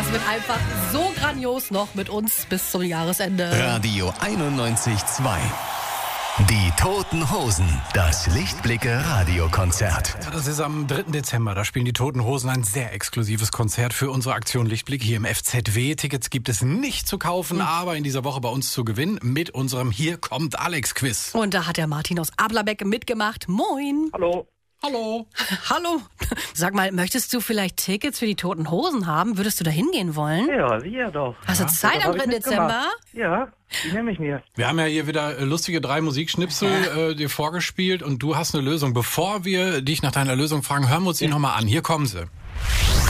Das wird einfach so grandios noch mit uns bis zum Jahresende. Radio 91.2. Die Toten Hosen, das Lichtblicke-Radiokonzert. Ja, das ist am 3. Dezember. Da spielen die Toten Hosen ein sehr exklusives Konzert für unsere Aktion Lichtblick hier im FZW. Tickets gibt es nicht zu kaufen, aber in dieser Woche bei uns zu gewinnen mit unserem Hier kommt Alex-Quiz. Und da hat der Martin aus Ablerbeck mitgemacht. Moin. Hallo. Hallo. Hallo. Sag mal, möchtest du vielleicht Tickets für die Toten Hosen haben? Würdest du da hingehen wollen? Ja, sicher doch. Hast du Zeit das am hab ich 3. mitgemacht. Dezember? Ja, die nehme ich mir. Wir haben ja hier wieder lustige 3 Musikschnipsel dir vorgespielt und du hast eine Lösung. Bevor wir dich nach deiner Lösung fragen, hören wir uns die nochmal an. Hier kommen sie.